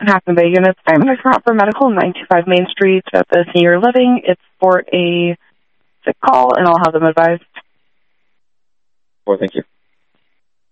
Hackenbay units. I'm going to come out for medical, 925 Main Street at the senior living. It's for a sick call, and I'll have them advised. Well, thank you.